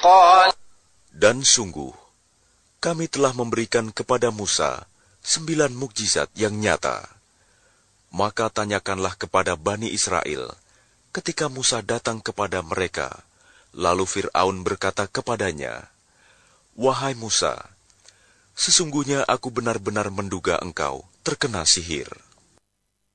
Dan sungguh, kami telah memberikan kepada Musa 9 mukjizat yang nyata. Maka tanyakanlah kepada Bani Israel, ketika Musa datang kepada mereka, lalu Fir'aun berkata kepadanya, "Wahai Musa, sesungguhnya aku benar-benar menduga engkau terkena sihir."